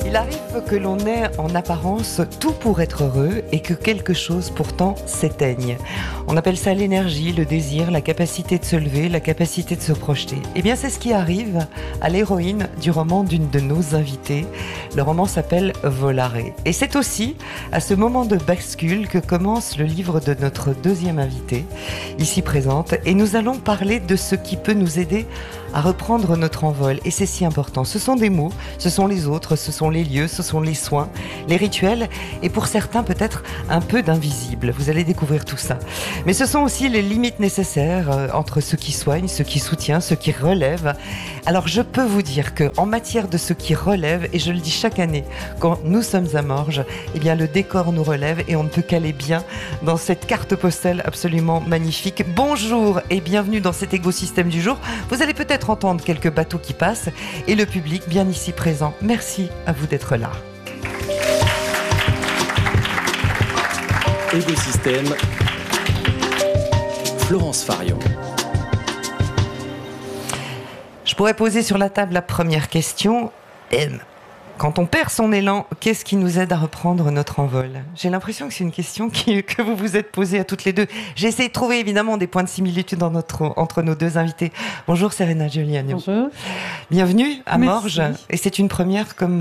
Il arrive que l'on ait en apparence tout pour être heureux et que quelque chose pourtant s'éteigne. On appelle ça l'énergie, le désir, la capacité de se lever, la capacité de se projeter. Eh bien, c'est ce qui arrive à l'héroïne du roman d'une de nos invitées. Le roman s'appelle Volare. Et c'est aussi à ce moment de bascule que commence le livre de notre deuxième invitée, ici présente. Et nous allons parler de ce qui peut nous aider à reprendre notre envol. Et c'est si important. Ce sont des mots, ce sont les autres, ce sont les lieux, ce sont les soins, les rituels et pour certains peut-être un peu d'invisible. Vous allez découvrir tout ça. Mais ce sont aussi les limites nécessaires entre ceux qui soignent, ceux qui soutiennent, ceux qui relèvent. Alors je peux vous dire qu'en matière de ceux qui relèvent, et je le dis chaque année, quand nous sommes à Morges, eh bien le décor nous relève et on ne peut qu'aller bien dans cette carte postale absolument magnifique. Bonjour et bienvenue dans cet écosystème du jour. Vous allez peut-être entendre quelques bateaux qui passent et le public bien ici présent. Merci à vous d'être là. Écosystème, Florence Farion. Je pourrais poser sur la table la première question. Quand on perd son élan, qu'est-ce qui nous aide à reprendre notre envol ? J'ai l'impression que c'est une question que vous vous êtes posée à toutes les deux. J'ai essayé de trouver évidemment des points de similitude entre nos deux invités. Bonjour Serena Giuliano. Bonjour. Bienvenue à Morges. Merci. Et c'est une première comme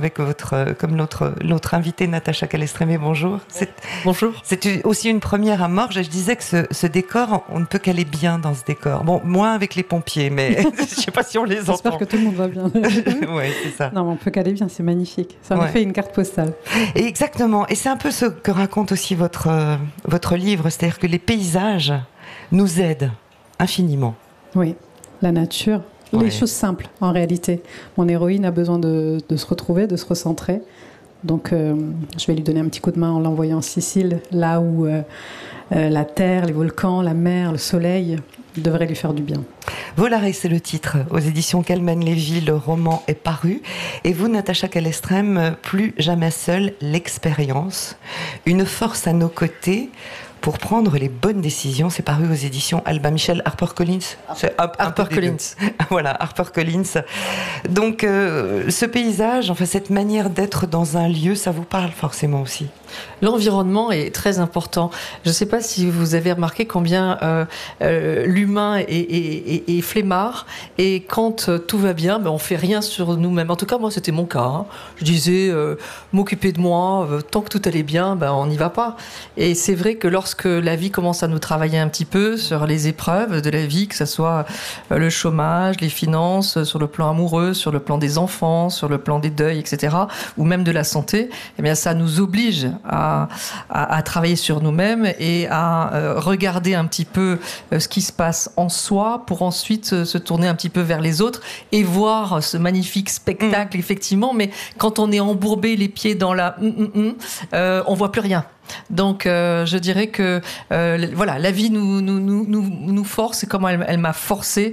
l'autre invitée Natacha Calestremé. Bonjour. Bonjour. C'est aussi une première à Morges. Je disais que ce décor, on ne peut qu'aller bien dans ce décor. Bon, moins avec les pompiers, mais je ne sais pas si on les entend. J'espère que tout le monde va bien. Oui, c'est ça. Non, mais on peut qu'aller bien, c'est magnifique. Ça en fait une carte postale. Et exactement. Et c'est un peu ce que raconte aussi votre livre, c'est-à-dire que les paysages nous aident infiniment. Oui, la nature, les choses simples en réalité. Mon héroïne a besoin de se retrouver, de se recentrer. Donc je vais lui donner un petit coup de main en l'envoyant en Sicile, là où la terre, les volcans, la mer, le soleil devraient lui faire du bien. Volare, c'est le titre. Aux éditions Calman Lévy, le roman est paru. Et vous, Natacha Calestrem, plus jamais seule, l'expérience, une force à nos côtés pour prendre les bonnes décisions. C'est paru aux éditions Albin Michel, HarperCollins. HarperCollins. Voilà, HarperCollins. Donc, ce paysage, enfin, cette manière d'être dans un lieu, ça vous parle forcément aussi. L'environnement est très important. Je ne sais pas si vous avez remarqué combien l'humain est flemmard et quand tout va bien, on ne fait rien sur nous-mêmes. En tout cas, moi, c'était mon cas. Hein. Je disais, m'occuper de moi, tant que tout allait bien, on n'y va pas. Et c'est vrai que lorsque la vie commence à nous travailler un petit peu sur les épreuves de la vie, que ce soit le chômage, les finances, sur le plan amoureux, sur le plan des enfants, sur le plan des deuils, etc., ou même de la santé, eh bien, ça nous oblige à travailler sur nous-mêmes et à regarder un petit peu ce qui se passe en soi pour ensuite se tourner un petit peu vers les autres et voir ce magnifique spectacle, effectivement. Mais quand on est embourbé les pieds dans la on voit plus rien. Donc, je dirais que voilà, la vie nous force, et comment elle m'a forcé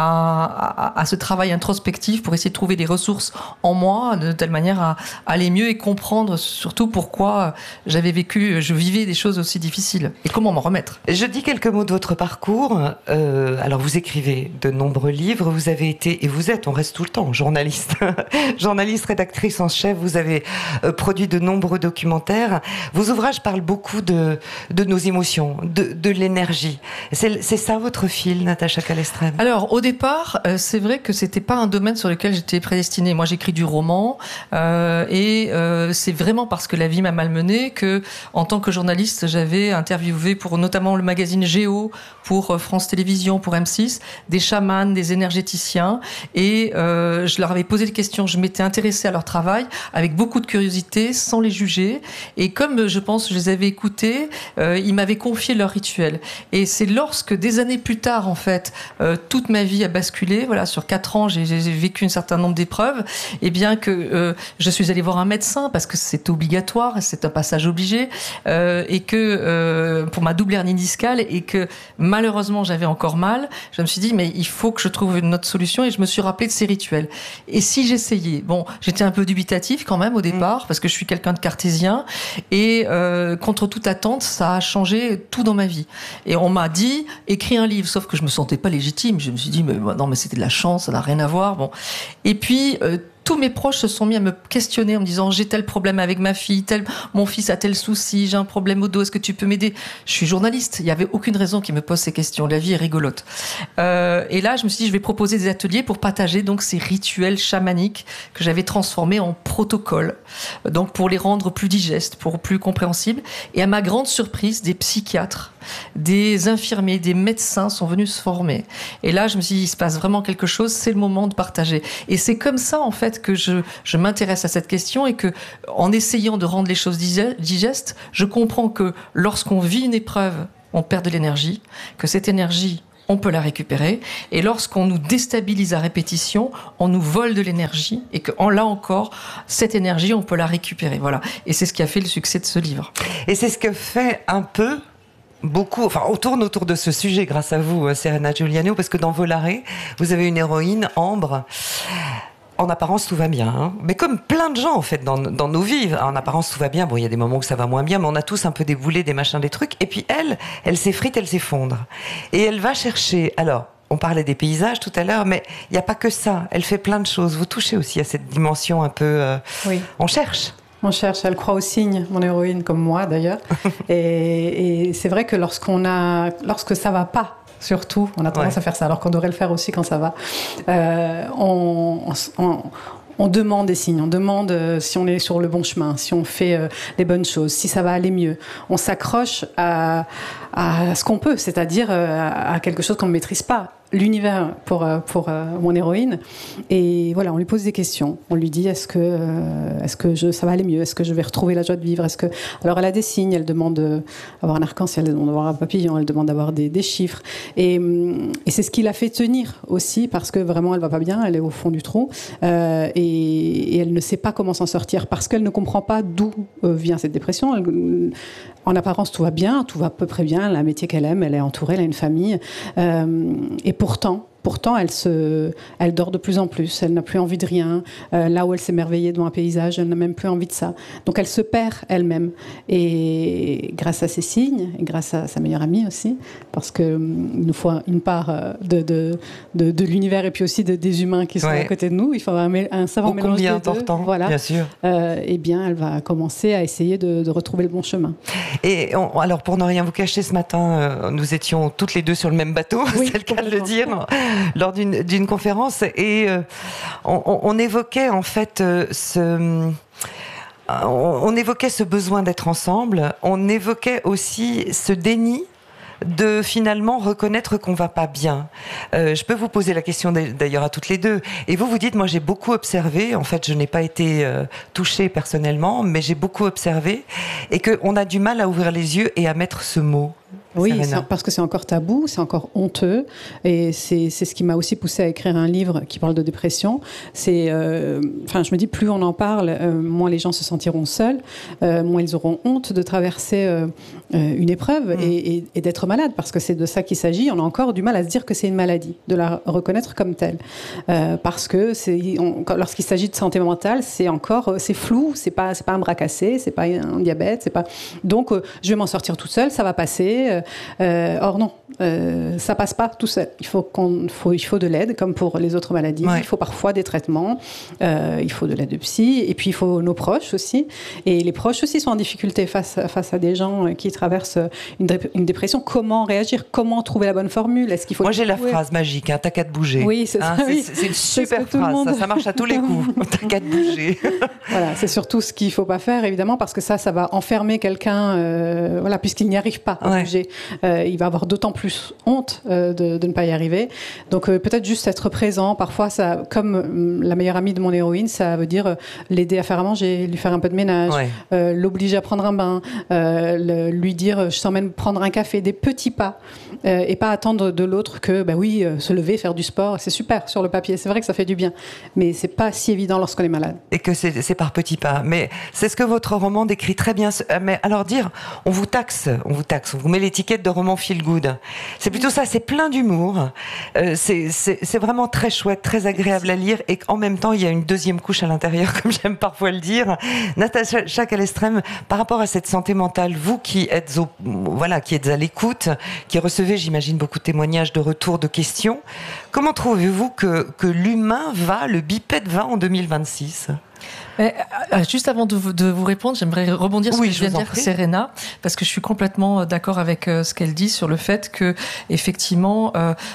à ce travail introspectif pour essayer de trouver des ressources en moi, de telle manière à aller mieux et comprendre surtout pourquoi je vivais des choses aussi difficiles et comment m'en remettre. Je dis quelques mots de votre parcours. Alors, vous écrivez de nombreux livres, vous avez été, et vous êtes, on reste tout le temps, journaliste, rédactrice en chef, vous avez produit de nombreux documentaires. Vos ouvrages parlent beaucoup de nos émotions, de l'énergie. C'est ça votre fil, Natacha Calestrem ? Alors, au départ, c'est vrai que c'était pas un domaine sur lequel j'étais prédestinée. Moi, j'écris du roman et c'est vraiment parce que la vie m'a malmenée que, en tant que journaliste, j'avais interviewé pour notamment le magazine Géo, pour France Télévisions, pour M6, des chamans, des énergéticiens et je leur avais posé des questions. Je m'étais intéressée à leur travail avec beaucoup de curiosité, sans les juger. Et comme je pense je les avais écoutés, ils m'avaient confié leur rituel. Et c'est lorsque, des années plus tard, en fait, toute ma vie a basculé, voilà, sur 4 ans, j'ai vécu un certain nombre d'épreuves, et bien que je suis allée voir un médecin, parce que c'est obligatoire, c'est un passage obligé, et que, pour ma double hernie discale, et que, malheureusement, j'avais encore mal, je me suis dit, mais il faut que je trouve une autre solution, et je me suis rappelé de ces rituels. Et si j'essayais, bon, j'étais un peu dubitatif quand même au départ, parce que je suis quelqu'un de cartésien, et contre toute attente, ça a changé tout dans ma vie. Et on m'a dit, écris un livre, sauf que je me sentais pas légitime. Je me suis dit, mais non, mais c'était de la chance, ça n'a rien à voir. Bon. Et puis, tous mes proches se sont mis à me questionner en me disant j'ai tel problème avec ma fille, mon fils a tel souci, j'ai un problème au dos, est-ce que tu peux m'aider? Je suis journaliste, il n'y avait aucune raison qu'ils me posent ces questions, la vie est rigolote. Et là, je me suis dit, je vais proposer des ateliers pour partager donc ces rituels chamaniques que j'avais transformés en protocoles, donc pour les rendre plus digestes, pour plus compréhensibles. Et à ma grande surprise, des psychiatres, des infirmiers, des médecins sont venus se former. Et là, je me suis dit, il se passe vraiment quelque chose, c'est le moment de partager. Et c'est comme ça, en fait, que je m'intéresse à cette question et que, en essayant de rendre les choses digestes, je comprends que lorsqu'on vit une épreuve, on perd de l'énergie, que cette énergie, on peut la récupérer. Et lorsqu'on nous déstabilise à répétition, on nous vole de l'énergie et que, là encore, cette énergie, on peut la récupérer. Voilà. Et c'est ce qui a fait le succès de ce livre. Et c'est ce que fait un peu beaucoup, enfin, on tourne autour de ce sujet grâce à vous, Serena Giuliano, parce que dans Volare, vous avez une héroïne, Ambre. En apparence, tout va bien, hein. Mais comme plein de gens, en fait, dans nos vies, en apparence, tout va bien. Bon, il y a des moments où ça va moins bien, mais on a tous un peu des boulets, des machins, des trucs. Et puis elle s'effrite, elle s'effondre. Et elle va chercher, alors, on parlait des paysages tout à l'heure, mais il n'y a pas que ça. Elle fait plein de choses. Vous touchez aussi à cette dimension un peu... Oui. On cherche. On cherche, elle croit aux signes, mon héroïne, comme moi d'ailleurs. et c'est vrai que lorsque ça va pas, surtout, on a tendance à faire ça, alors qu'on devrait le faire aussi quand ça va. On demande des signes, on demande si on est sur le bon chemin, si on fait les bonnes choses, si ça va aller mieux. On s'accroche à ce qu'on peut, c'est-à-dire à quelque chose qu'on ne maîtrise pas. L'univers pour mon héroïne, et voilà, on lui pose des questions, on lui dit est-ce que ça va aller mieux, est-ce que je vais retrouver la joie de vivre, alors elle a des signes, elle demande d'avoir un arc-en-ciel, elle demande d'avoir un papillon, elle demande d'avoir des chiffres, et c'est ce qui l'a fait tenir aussi, parce que vraiment elle va pas bien, elle est au fond du trou, et elle ne sait pas comment s'en sortir, parce qu'elle ne comprend pas d'où vient cette dépression. En apparence, tout va bien, tout va à peu près bien, elle a un métier qu'elle aime, elle est entourée, elle a une famille, et pourtant, elle dort de plus en plus, elle n'a plus envie de rien. Là où elle s'est émerveillée devant un paysage, elle n'a même plus envie de ça. Donc elle se perd elle-même. Et grâce à ces signes, et grâce à sa meilleure amie aussi, parce qu'il nous faut une part de l'univers et puis aussi des humains qui sont à côté de nous, il faut un savant mélange des deux. Important, voilà. Bien sûr. Eh bien, elle va commencer à essayer de retrouver le bon chemin. Et alors, pour ne rien vous cacher, ce matin, nous étions toutes les deux sur le même bateau, oui, c'est le cas de le dire, lors d'une conférence, et on évoquait en fait on évoquait ce besoin d'être ensemble, on évoquait aussi ce déni de finalement reconnaître qu'on va pas bien. Je peux vous poser la question d'ailleurs à toutes les deux. Et vous dites, moi j'ai beaucoup observé, en fait je n'ai pas été touchée personnellement, mais j'ai beaucoup observé, et qu'on a du mal à ouvrir les yeux et à mettre ce mot. Oui, parce que c'est encore tabou, c'est encore honteux, et c'est ce qui m'a aussi poussée à écrire un livre qui parle de dépression. Je me dis, plus on en parle, moins les gens se sentiront seuls, moins ils auront honte de traverser une épreuve et d'être malade, parce que c'est de ça qu'il s'agit. On a encore du mal à se dire que c'est une maladie, de la reconnaître comme telle, parce que lorsqu'il s'agit de santé mentale, c'est flou, c'est pas un bras cassé, c'est pas un diabète, c'est pas. Donc je vais m'en sortir toute seule, ça va passer. Or non, ça passe pas tout seul. Il faut de l'aide, comme pour les autres maladies. Ouais. Il faut parfois des traitements, il faut de l'aide de psy, et puis il faut nos proches aussi. Et les proches aussi sont en difficulté face à des gens qui traversent une dépression. Comment réagir? Comment trouver la bonne formule? Est-ce qu'il faut... Moi j'ai la phrase magique, t'as qu'à te bouger. Oui, c'est ça. Oui. C'est une super phrase, ça marche à tous les coups. T'as qu'à te bouger. Voilà, c'est surtout ce qu'il faut pas faire, évidemment, parce que ça va enfermer quelqu'un, puisqu'il n'y arrive pas à bouger. Il va avoir d'autant plus honte de ne pas y arriver. Donc peut-être juste être présent. Parfois, ça, comme la meilleure amie de mon héroïne, ça veut dire l'aider à faire à manger, lui faire un peu de ménage, l'obliger à prendre un bain, lui dire je t'emmène prendre un café, des petits pas, et pas attendre de l'autre que se lever, faire du sport, c'est super sur le papier, c'est vrai que ça fait du bien, mais c'est pas si évident lorsqu'on est malade. Et que c'est par petits pas. Mais c'est ce que votre roman décrit très bien. Mais alors on vous taxe, on vous met l'étiquette de roman feel good. C'est plutôt ça, c'est plein d'humour. C'est vraiment très chouette, très agréable à lire, et en même temps, il y a une deuxième couche à l'intérieur, comme j'aime parfois le dire. Natacha Calestrem, par rapport à cette santé mentale, vous qui êtes qui êtes à l'écoute, qui recevez, j'imagine, beaucoup de témoignages, de retours, de questions, comment trouvez-vous que l'humain va, le bipède va en 2026 ? Juste avant de vous répondre, j'aimerais rebondir sur ce que vient de dire Serena, parce que je suis complètement d'accord avec ce qu'elle dit sur le fait que effectivement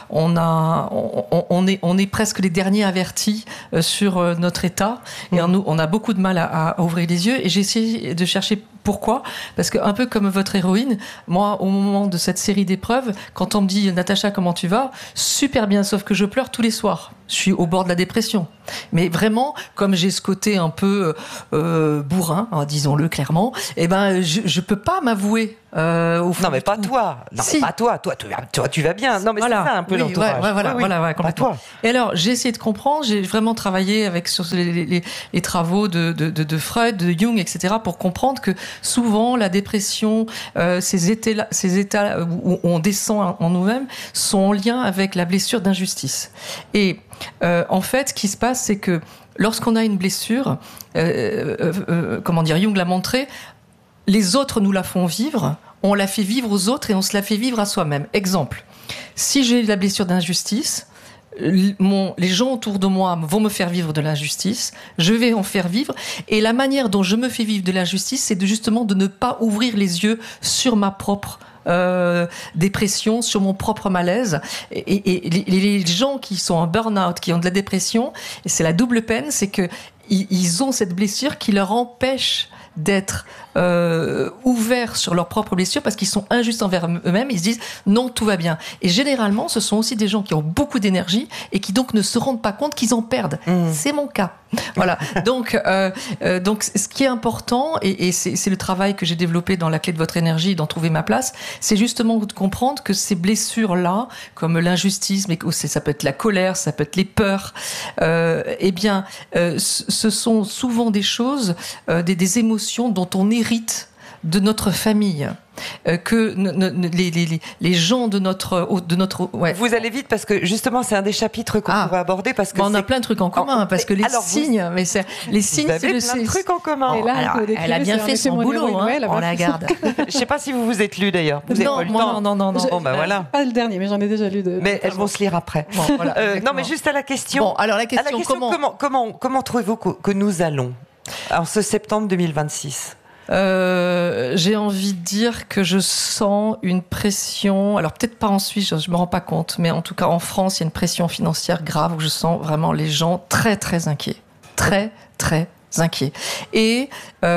on est presque les derniers avertis sur notre état, et on a beaucoup de mal à ouvrir les yeux, et j'ai essayé de chercher pourquoi, parce que un peu comme votre héroïne, moi au moment de cette série d'épreuves, quand on me dit Natacha, comment tu vas? Super bien, sauf que je pleure tous les soirs. Je suis au bord de la dépression. Mais vraiment, comme j'ai ce côté un peu bourrin, disons-le clairement, je peux pas m'avouer au fond. Non, mais pas toi. Non, si. Pas toi. Toi, tu vas bien. Non, mais c'est ça un peu l'entourage. Voilà, pas toi. Et alors, j'ai essayé de comprendre. J'ai vraiment travaillé sur les travaux de Freud, de Jung, etc., pour comprendre que souvent la dépression, ces états où on descend en nous-mêmes, sont en lien avec la blessure d'injustice. Et en fait, ce qui se passe, c'est que lorsqu'on a une blessure, Jung l'a montré, les autres nous la font vivre, on la fait vivre aux autres et on se la fait vivre à soi-même. Exemple, si j'ai la blessure d'injustice, les gens autour de moi vont me faire vivre de l'injustice, je vais en faire vivre, et la manière dont je me fais vivre de l'injustice, c'est justement de ne pas ouvrir les yeux sur ma propre dépression, sur mon propre malaise. Et les gens qui sont en burn-out, qui ont de la dépression, et c'est la double peine, c'est que ils ont cette blessure qui leur empêche d'être ouverts sur leurs propres blessures, parce qu'ils sont injustes envers eux-mêmes. Ils se disent non, tout va bien. Et généralement, ce sont aussi des gens qui ont beaucoup d'énergie et qui donc ne se rendent pas compte qu'ils en perdent. C'est mon cas. Voilà. Donc, ce qui est important, et c'est le travail que j'ai développé dans la clé de votre énergie, d'en trouver ma place, c'est justement de comprendre que ces blessures-là, comme l'injustice, mais ça peut être la colère, ça peut être les peurs, ce sont souvent des choses, des émotions dont on hérite de notre famille, que les gens de notre ouais. Vous allez vite, parce que justement c'est un des chapitres qu'on pourrait aborder, parce que on a plein de trucs en commun, parce que les signes, les signes, c'est plein de trucs en commun. Et là, alors, elle a bien fait son boulot, on la garde. Je sais pas si vous vous êtes lu d'ailleurs. Vous non, Bon, voilà. Pas le dernier, mais j'en ai déjà lu deux. Mais elles vont se lire après. Bon, voilà, non, mais juste à la question. Bon, alors la question comment trouvez-vous que nous allons en ce septembre 2026? J'ai envie de dire que je sens une pression, alors peut-être pas en Suisse, je me rends pas compte, mais en tout cas en France, il y a une pression financière grave où je sens vraiment les gens très très inquiets, très très inquiets, et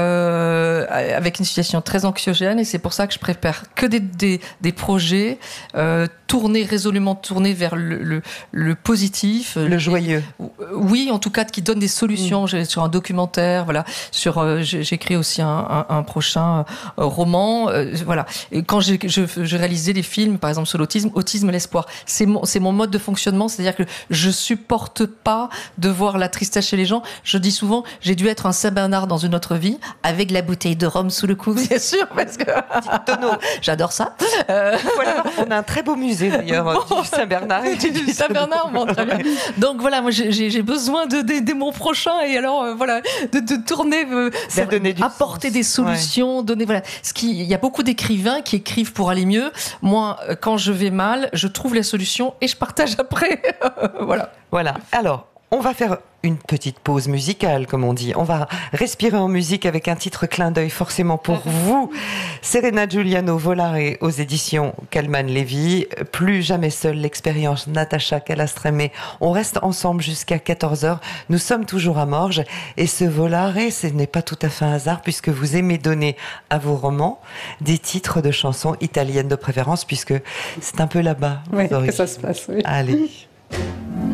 avec une situation très anxiogène, et c'est pour ça que je prépare que des projets résolument tournés vers le positif, le joyeux. Oui, en tout cas qui donnent des solutions. Sur un documentaire, voilà. J'écris aussi un prochain roman, voilà. Et quand je réalisais des films, par exemple sur l'autisme, l'espoir, c'est mon mode de fonctionnement, c'est-à-dire que je supporte pas de voir la tristesse chez les gens. Je dis souvent, j'ai dû être un Saint-Bernard dans une autre vie, avec la bouteille de rhum sous le cou, bien sûr, parce que tonneau. J'adore ça. Voilà, on a un très beau musée d'ailleurs du Saint-Bernard. Du Saint-Bernard, bon, très bien. Donc voilà, moi j'ai besoin d'aider mon prochain, et alors voilà, de tourner vers apporter des solutions, donner voilà. Il y a beaucoup d'écrivains qui écrivent pour aller mieux. Moi, quand je vais mal, je trouve la solution et je partage après. Voilà. Voilà. Alors, on va faire une petite pause musicale, comme on dit. On va respirer en musique avec un titre clin d'œil forcément pour vous. Serena Giuliano, Volare, aux éditions Calman Lévy. Plus jamais seule, l'expérience Natacha Calestrem. On reste ensemble jusqu'à 14h. Nous sommes toujours à Morges. Et ce Volare, ce n'est pas tout à fait un hasard, puisque vous aimez donner à vos romans des titres de chansons italiennes de préférence, puisque c'est un peu là-bas. Oui, que ça se passe, oui. Allez.